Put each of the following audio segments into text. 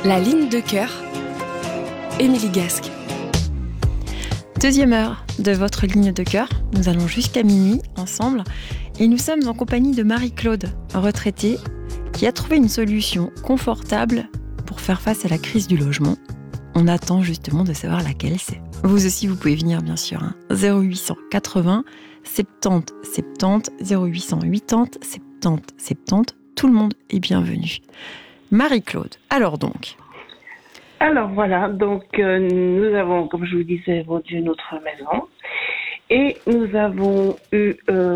La ligne de cœur, Émilie Gasque. Deuxième heure de votre ligne de cœur. Nous allons jusqu'à minuit ensemble et nous sommes en compagnie de Marie-Claude, retraitée, qui a trouvé une solution confortable pour faire face à la crise du logement. On attend justement de savoir laquelle c'est. Vous aussi, vous pouvez venir bien sûr. 0880 70 70 0800 80 70 70. Tout le monde est bienvenu. Marie-Claude, alors donc. Alors voilà, donc nous avons, comme je vous disais, vendu notre maison et nous avons eu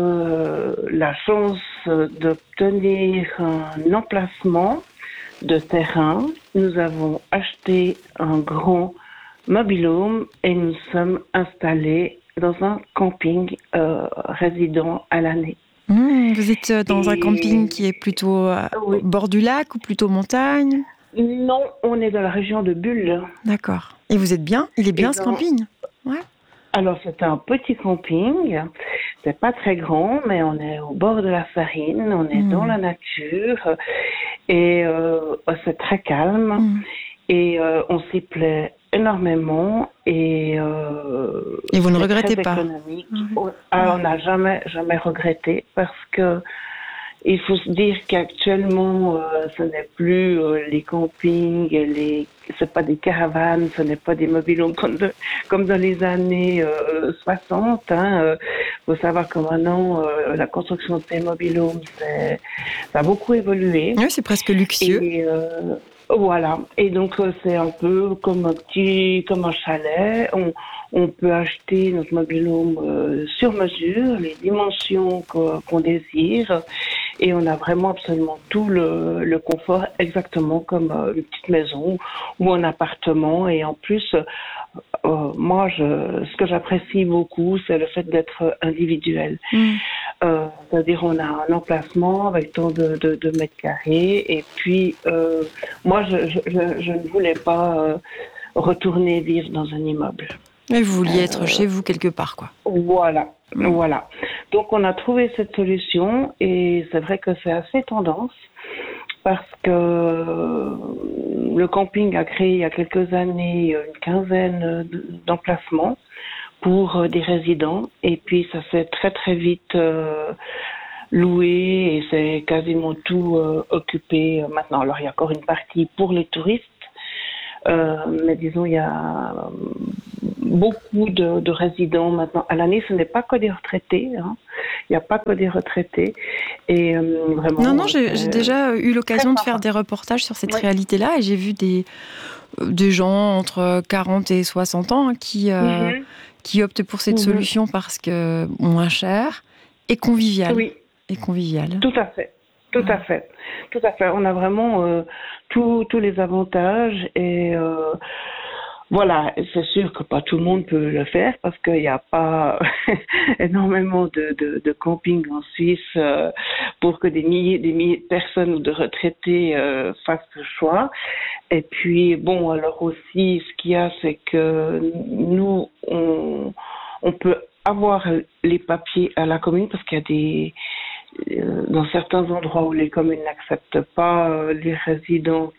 la chance d'obtenir un emplacement de terrain. Nous avons acheté un grand mobil-home et nous sommes installés dans un camping résident à l'année. Vous êtes dans un camping qui est plutôt au bord du lac ou plutôt montagne ? Non, on est dans la région de Bulle. D'accord. Et vous êtes bien ? Il est bien ce camping ? Ouais. Alors c'est un petit camping, c'est pas très grand, mais on est au bord de la Sarine, on est dans la nature et c'est très calme et on s'y plaît énormément et vous ne regrettez pas ? Alors, on n'a jamais regretté parce que il faut se dire qu'actuellement, ce n'est plus les campings, c'est pas des caravanes, ce n'est pas des mobil-homes comme dans les années 60. Faut savoir que maintenant, la construction de ces mobil-homes, ça a beaucoup évolué. Oui, c'est presque luxueux. Et, voilà. Et donc, c'est un peu comme un chalet. On peut acheter notre mobil-home sur mesure, les dimensions qu'on désire. Et on a vraiment absolument tout le confort, exactement comme une petite maison ou un appartement. Et en plus, moi, ce que j'apprécie beaucoup, c'est le fait d'être individuel. C'est-à-dire, on a un emplacement avec tant de mètres carrés. Et puis, moi, je ne voulais pas retourner vivre dans un immeuble. Et vous vouliez être chez vous quelque part, quoi. Voilà. Donc, on a trouvé cette solution et c'est vrai que c'est assez tendance parce que le camping a créé il y a quelques années une quinzaine d'emplacements pour des résidents et puis ça s'est très très vite loué et c'est quasiment tout occupé maintenant. Alors, il y a encore une partie pour les touristes. Mais disons, il y a beaucoup de résidents maintenant à l'année. Ce n'est pas que des retraités. Il n'y a pas que des retraités. Et vraiment. Non, j'ai déjà eu l'occasion de faire des reportages sur cette réalité-là et j'ai vu des gens entre 40 et 60 ans qui optent pour cette solution parce que moins cher et convivial. Oui. Et convivial. Tout à fait. Tout à fait. On a vraiment tous les avantages et voilà, c'est sûr que pas tout le monde peut le faire parce qu'il n'y a pas énormément de camping en Suisse pour que des milliers de personnes ou de retraités fassent ce choix. Et puis bon, alors aussi, ce qu'il y a, c'est que nous, on peut avoir les papiers à la commune parce qu'il y a dans certains endroits où les communes n'acceptent pas les résidents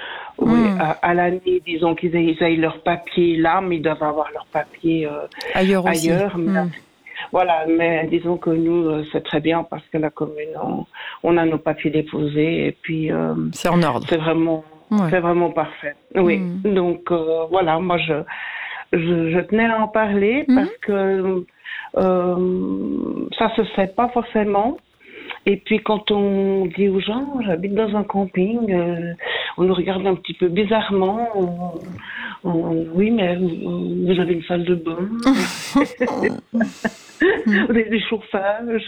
à l'année, disons qu'ils aient leurs papiers là, mais ils doivent avoir leurs papiers ailleurs. Mais, voilà, mais disons que nous, c'est très bien parce que la commune, on a nos papiers déposés et puis c'est en ordre. C'est vraiment parfait. Oui, donc voilà, moi je tenais à en parler parce que ça se fait pas forcément. Et puis quand on dit aux gens, j'habite dans un camping, on nous regarde un petit peu bizarrement. Oui, mais vous avez une salle de bain, vous avez du chauffage.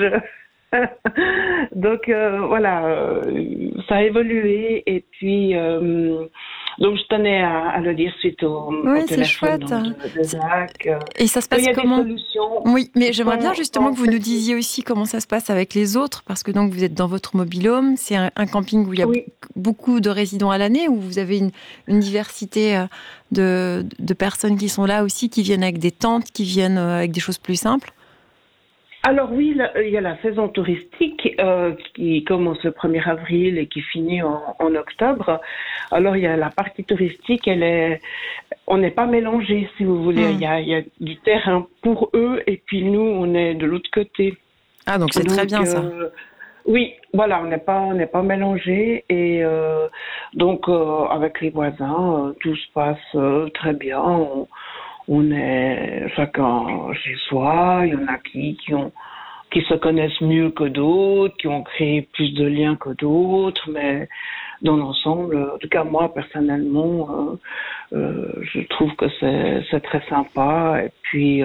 Donc voilà, ça a évolué et puis donc je tenais à le dire suite au téléphone de Jacques. Et ça se passe comment ? Oui, mais j'aimerais bien justement que vous nous disiez disiez aussi comment ça se passe avec les autres, parce que donc vous êtes dans votre mobil-home, c'est un camping où il y a beaucoup de résidents à l'année, où vous avez une diversité de personnes qui sont là aussi, qui viennent avec des tentes, qui viennent avec des choses plus simples. Alors oui, il y a la saison touristique qui commence le 1er avril et qui finit en octobre. Alors, il y a la partie touristique, on n'est pas mélangés, si vous voulez. Il y a du terrain pour eux, et puis nous, on est de l'autre côté. Ah, donc c'est très bien, ça. Oui, voilà, on n'est pas mélangés, et donc avec les voisins, tout se passe très bien. On est chacun chez soi. Il y en a qui se connaissent mieux que d'autres, qui ont créé plus de liens que d'autres, mais dans l'ensemble, en tout cas moi personnellement, je trouve que c'est très sympa, et puis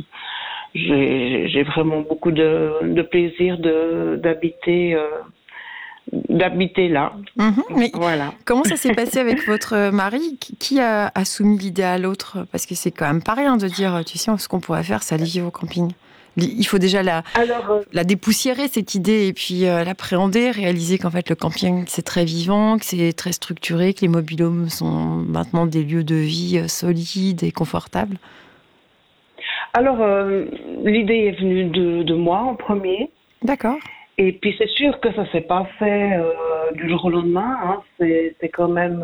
j'ai vraiment beaucoup de plaisir d'habiter là. Mais voilà. comment ça s'est passé avec votre mari? Qui a soumis l'idée à l'autre? Parce que c'est quand même pas rien de dire, tu sais, ce qu'on pourrait faire, c'est aller vivre au camping. Il faut déjà la dépoussiérer, cette idée, et puis l'appréhender, réaliser qu'en fait le camping c'est très vivant, que c'est très structuré, que les mobil-homes sont maintenant des lieux de vie solides et confortables. Alors, l'idée est venue de moi en premier. D'accord. Et puis c'est sûr que ça s'est pas fait du jour au lendemain. Hein. C'est quand même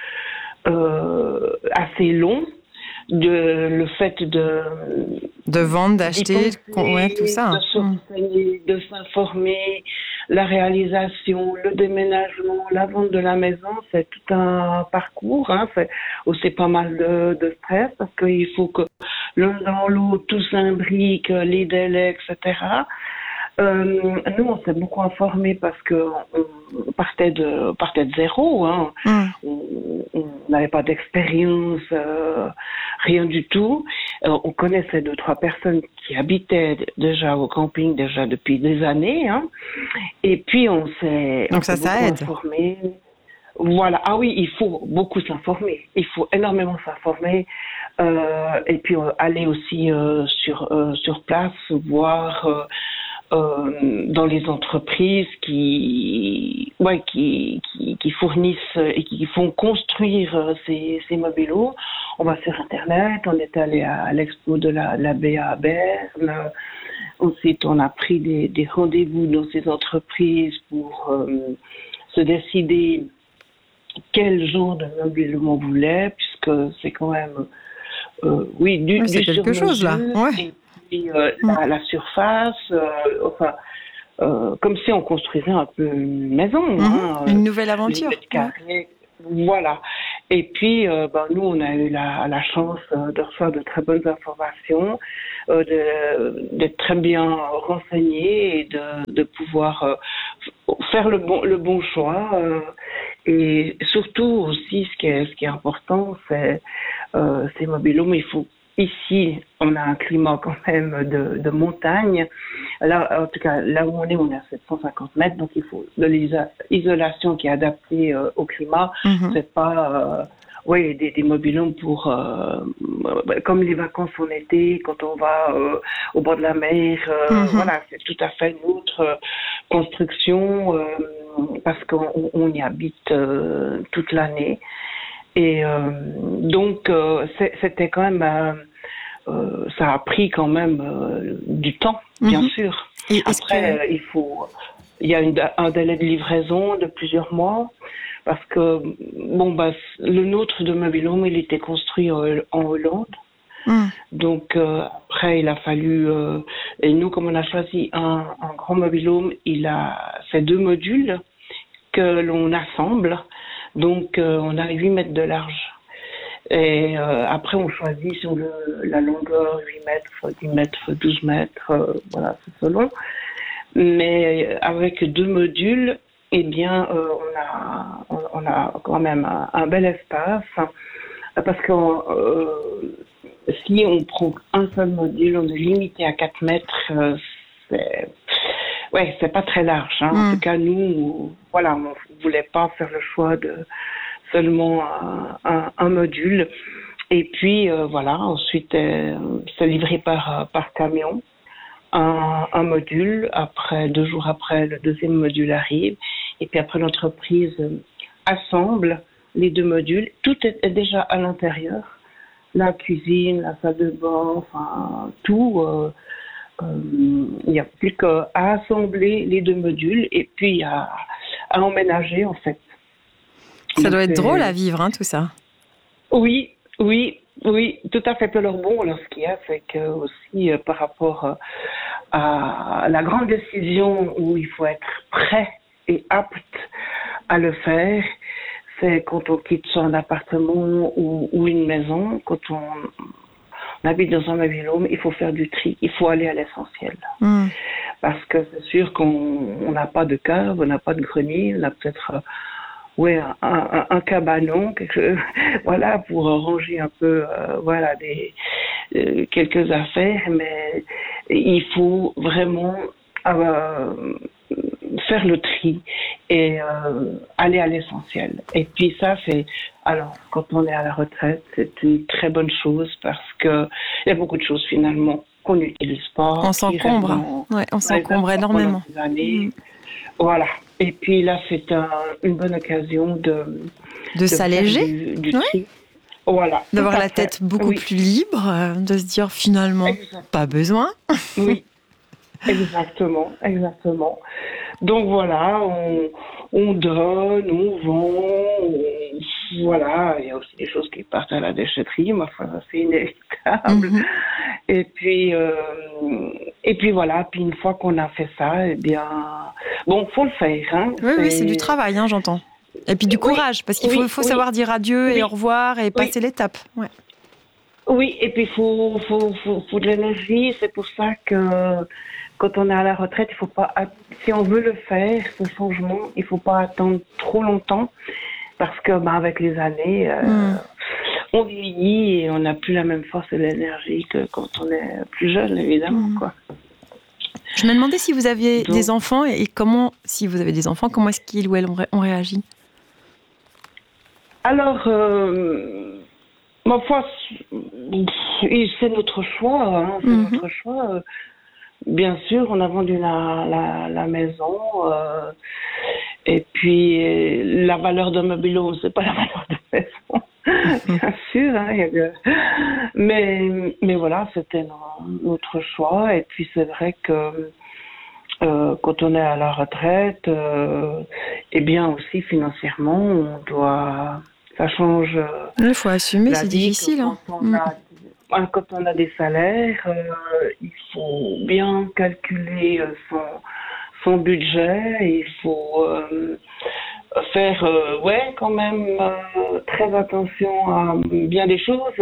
assez long. Le fait de vendre, d'acheter, tout ça. De se renseigner, de s'informer, la réalisation, le déménagement, la vente de la maison, c'est tout un parcours. Hein. C'est aussi pas mal de stress, parce qu'il faut que l'un dans l'autre, tout s'imbrique, les délais, etc. Nous, on s'est beaucoup informés parce que on partait de zéro. Hein. On n'avait pas d'expérience, rien du tout. On connaissait 2-3 personnes qui habitaient déjà au camping déjà depuis des années. Hein. Et puis on s'est aide. informés. Voilà. Ah oui, il faut beaucoup s'informer. Il faut énormément s'informer. Et puis aller aussi sur place, voir dans les entreprises qui fournissent et qui font construire ces mobilos. On va sur Internet, on est allé à l'expo de la BA à Berne. Ensuite, on a pris des rendez-vous dans ces entreprises pour se décider quel genre de mobile on voulait, puisque c'est quand même du c'est quelque chose là. Ouais. La surface, comme si on construisait un peu une maison. Une nouvelle aventure. Voilà. Et puis, nous, on a eu la chance de recevoir de très bonnes informations, d'être très bien renseignés et de pouvoir faire le bon choix. Et surtout aussi, ce qui est important, c'est ces mobilos, mais il faut. Ici, on a un climat quand même de montagne. Là, en tout cas, là où on est à 750 mètres, donc il faut de l'isolation qui est adaptée au climat. C'est pas des mobil-homes pour comme les vacances en été, quand on va au bord de la mer. Voilà, c'est tout à fait une autre construction parce qu'on y habite toute l'année. Et donc c'était quand même ça a pris quand même du temps, bien sûr. Et après il y a un délai de livraison de plusieurs mois, parce que le nôtre de mobil-home, il était construit en Hollande. Donc après il a fallu et nous, comme on a choisi un grand mobil-home, c'est 2 modules que l'on assemble. Donc, on a 8 mètres de large. Et après, on choisit sur la longueur 8 mètres, 10 mètres, 12 mètres, voilà, c'est selon. Mais avec 2 modules, eh bien, on a quand même un bel espace. Parce que si on prend un seul module, on est limité à 4 mètres, c'est pas très large. Hein. En tout cas, nous, voilà, on voulait pas faire le choix de seulement un module. Et puis, ensuite, c'est livré par camion, un module. Après, 2 jours après, le deuxième module arrive. Et puis après, l'entreprise assemble les 2 modules. Tout est déjà à l'intérieur. La cuisine, la salle de bain, enfin, tout. Il n'y a plus qu'à assembler les 2 modules et puis à emménager, en fait. Ça doit être drôle à vivre, hein, tout ça. Oui, tout à fait. Alors bon, alors ce qu'il y a, c'est que aussi par rapport à la grande décision où il faut être prêt et apte à le faire, c'est quand on quitte son appartement ou une maison, quand on habite dans un mobil-home, il faut faire du tri, il faut aller à l'essentiel. Parce que c'est sûr qu'on n'a pas de cave, on n'a pas de grenier, on a peut-être un cabanon, voilà, pour ranger un peu, voilà, quelques affaires, mais il faut vraiment faire le tri et aller à l'essentiel. Et puis ça, alors, quand on est à la retraite, c'est une très bonne chose parce que il y a beaucoup de choses finalement qu'on n'utilise pas. On s'encombre, on s'encombre énormément. Voilà. Et puis là, c'est une bonne occasion de s'alléger, du tri. Voilà. D'avoir la tête beaucoup plus libre, de se dire finalement, pas besoin. Oui, exactement. Donc voilà, on donne, on vend, voilà, il y a aussi des choses qui partent à la déchetterie, mais enfin, c'est inévitable. Et puis voilà, puis une fois qu'on a fait ça, eh bien, bon, faut le faire. Hein, oui, c'est du travail, hein, j'entends. Et puis du courage, parce qu'il faut savoir dire adieu et au revoir et passer l'étape. Ouais. Oui, et puis il faut de l'énergie. C'est pour ça que quand on est à la retraite, il faut pas, si on veut le faire, ce changement, il faut pas attendre trop longtemps, parce que avec les années, on vieillit et on n'a plus la même force et l'énergie que quand on est plus jeune, évidemment, quoi. Je me demandais si vous aviez des enfants et comment, si vous avez des enfants, comment est-ce qu'ils ou elles ont réagi ? Alors, ma foi, c'est notre choix. Hein, c'est notre choix. Bien sûr, on a vendu la maison. Et puis, la valeur d'un mobil-home, c'est pas la valeur de maison. Bien sûr. Hein, mais voilà, c'était notre choix. Et puis, c'est vrai que quand on est à la retraite, eh bien aussi financièrement, on doit... Ça change. Il faut assumer, c'est difficile. Quand on a des salaires, il faut bien calculer son budget. Il faut faire, quand même très attention à bien des choses.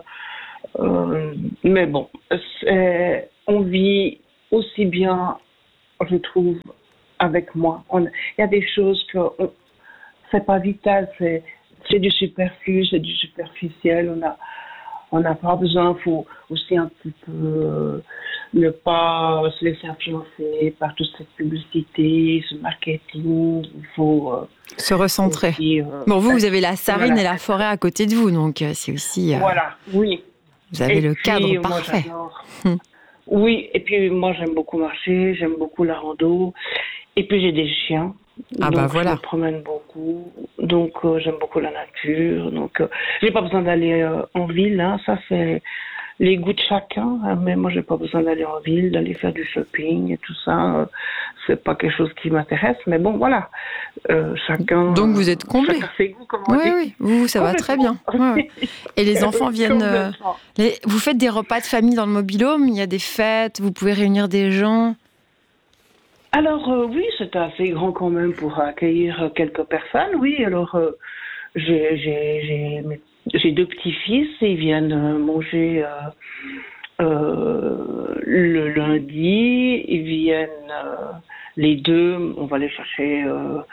Mais bon, on vit aussi bien, je trouve, avec moi. Il y a des choses que c'est pas vital, c'est du superflu, c'est du superficiel. On n'a pas besoin. Il faut aussi un petit peu ne pas se laisser influencer par toute cette publicité, ce marketing. Il faut se recentrer. Aussi, vous avez la Sarine et la forêt à côté de vous, donc c'est aussi. Voilà, oui. Vous avez le cadre parfait. Oui, et puis moi j'aime beaucoup marcher, j'aime beaucoup la rando, et puis j'ai des chiens. Donc, je me promène beaucoup, donc j'aime beaucoup la nature, donc j'ai pas besoin d'aller en ville, hein, ça c'est les goûts de chacun, hein, mais moi j'ai pas besoin d'aller en ville, d'aller faire du shopping et tout ça, c'est pas quelque chose qui m'intéresse, mais bon voilà, chacun. Donc vous êtes comblé. Chacun ses goûts, comme on dit. Oui, vous ça va très bien. Ouais. Et les enfants viennent. Vous faites des repas de famille dans le mobil-home, il y a des fêtes, vous pouvez réunir des gens. Alors oui, c'est assez grand quand même pour accueillir quelques personnes. Oui, alors j'ai deux petits-fils, ils viennent manger le lundi. Ils viennent les deux, on va les chercher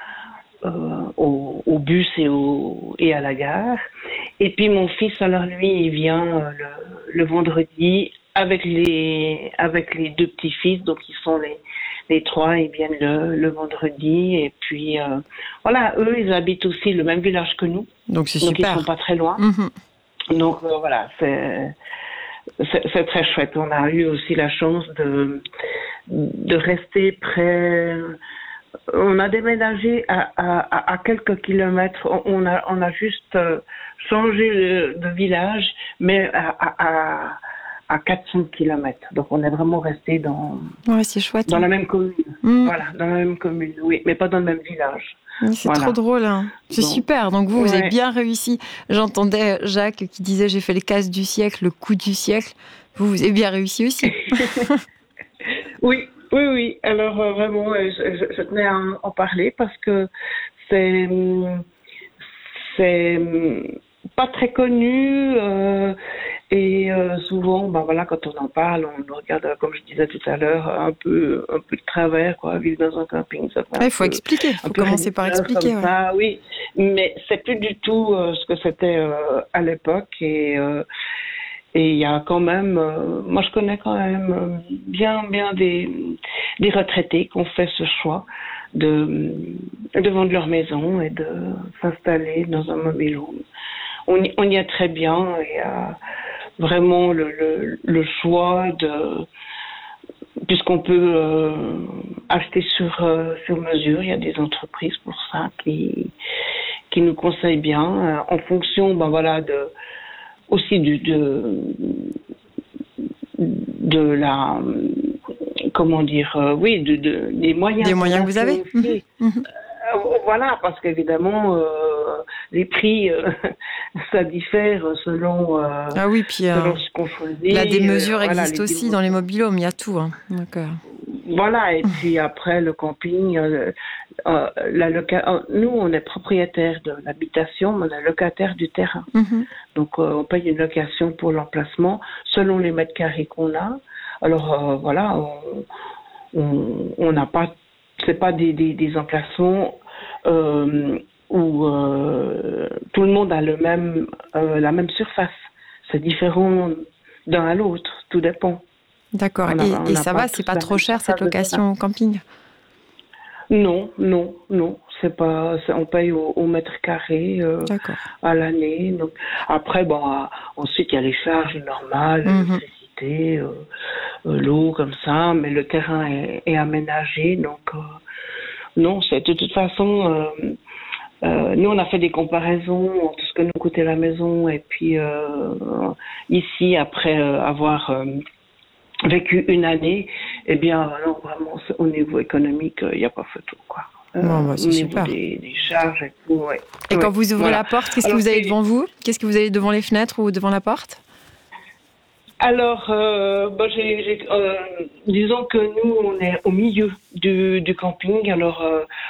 au bus et à la gare. Et puis mon fils, alors lui, il vient le vendredi avec les deux petits-fils, donc ils sont les trois, ils viennent le vendredi. Et puis, voilà, eux, ils habitent aussi le même village que nous. Donc, c'est super. Donc, ils sont pas très loin. Donc, voilà, c'est très chouette. On a eu aussi la chance de rester près. On a déménagé à quelques kilomètres. On a juste changé de village, mais à 400 km. Donc, on est vraiment resté c'est chouette, dans la même commune. Voilà, dans la même commune, oui, mais pas dans le même village. C'est trop drôle. Hein. C'est super. Donc vous avez bien réussi. J'entendais Jacques qui disait j'ai fait les cases du siècle, le coup du siècle. Vous avez bien réussi aussi. Oui. Alors vraiment, je tenais à en parler parce que c'est pas très connu et souvent, quand on en parle, on regarde, comme je disais tout à l'heure, un peu de travers, quoi, vivre dans un camping. Il faut expliquer. Il faut commencer par expliquer. Ouais. Ça, oui, mais c'est plus du tout ce que c'était à l'époque et il y a quand même, moi je connais quand même bien des retraités qui ont fait ce choix de vendre leur maison et de s'installer dans un mobile home. On y est très bien. Il y a vraiment le choix puisqu'on peut acheter sur mesure. Il y a des entreprises pour ça qui nous conseillent bien en fonction, aussi de la, comment dire, des moyens. Des moyens que vous avez. Voilà, parce qu'évidemment, les prix, ça diffère selon, selon ce qu'on choisit. Là, des mesures existent aussi dans les mobil-homes, il y a tout. Hein. Donc, Voilà, et puis après, le camping, nous, on est propriétaire de l'habitation, mais on est locataire du terrain. Donc, on paye une location pour l'emplacement selon les mètres carrés qu'on a. Alors, on n'a pas, c'est pas des emplacements où tout le monde a la même surface. C'est différent d'un à l'autre, tout dépend. D'accord. Et ça va, c'est pas trop cher cette location au camping? Non. C'est pas, on paye au mètre carré à l'année. Donc après, ensuite il y a les charges normales, l'électricité, l'eau comme ça, mais le terrain est aménagé. Donc non, c'est de toute façon. Nous, on a fait des comparaisons entre ce que nous coûtait la maison et puis ici, après avoir vécu une année, eh bien, non, vraiment, au niveau économique, il n'y a pas photo, quoi. C'est super. Des charges et tout, ouais. Et quand vous ouvrez la porte, qu'est-ce que vous avez devant vous? Qu'est-ce que vous avez devant les fenêtres ou devant la porte? Alors, disons que nous, on est au milieu du camping. Alors,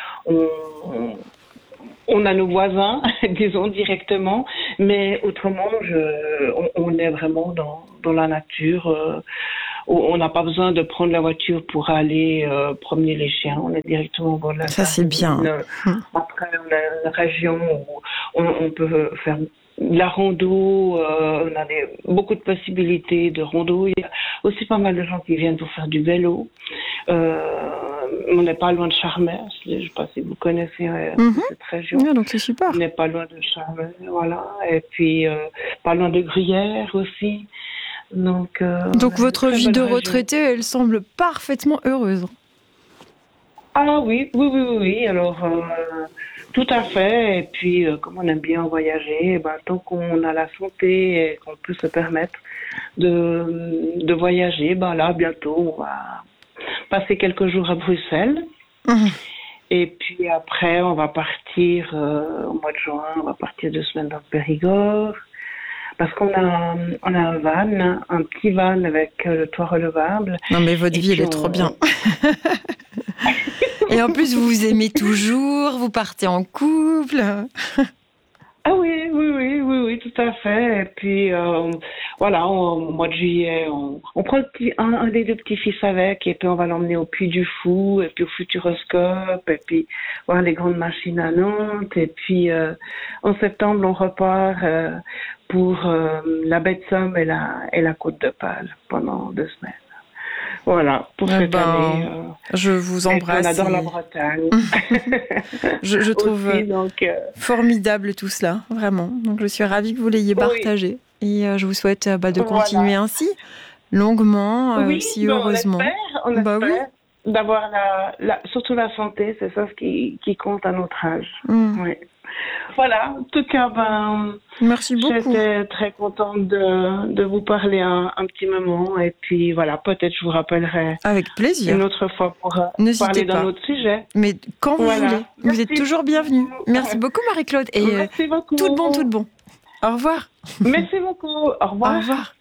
on a nos voisins, disons directement, mais autrement, on est vraiment dans la nature. On n'a pas besoin de prendre la voiture pour aller promener les chiens. On est directement au bord de la Ça, c'est bien. Après, on a une région où on peut faire de la rando. On a beaucoup de possibilités de rando. Il y a aussi pas mal de gens qui viennent pour faire du vélo. On n'est pas loin de Charmères. Je ne sais pas si vous connaissez cette région. Ouais, donc c'est super. On n'est pas loin de Charmères, voilà. Et puis, pas loin de Gruyère aussi. Donc votre vie de retraité, elle semble parfaitement heureuse. Ah oui. Alors, tout à fait. Et puis, comme on aime bien voyager, tant qu'on a la santé et qu'on peut se permettre de voyager, là, bientôt, on va passer quelques jours à Bruxelles. Et puis après, on va partir au mois de juin, on va partir 2 semaines dans le Périgord. Parce qu'on a un van, un petit van avec le toit relevable. Non mais votre vie, elle est trop bien. Et en plus, vous vous aimez toujours, vous partez en couple. Ah oui, tout à fait. Et puis, au mois de juillet, on prend un des 2 petits-fils avec, et puis on va l'emmener au Puy du Fou, et puis au Futuroscope, et puis voir les grandes machines à Nantes. Et puis, en septembre, on repart pour la baie de Somme et la Côte de Pâle pendant 2 semaines. Voilà, pour cette année. Je vous embrasse. On adore la Bretagne. je trouve aussi, formidable tout cela, vraiment. Donc je suis ravie que vous l'ayez partagé. Et je vous souhaite de continuer ainsi, longuement, aussi heureusement. On espère d'avoir surtout la santé, c'est ça ce qui compte à notre âge. Oui. Voilà, en tout cas, merci beaucoup. J'étais très contente de vous parler un petit moment. Et puis voilà, peut-être je vous rappellerai avec plaisir une autre fois pour parler d'un autre sujet. Mais quand vous voulez, vous êtes toujours bienvenue. Merci beaucoup Marie-Claude et merci beaucoup. tout de bon. Au revoir. Merci beaucoup. Au revoir. Au revoir.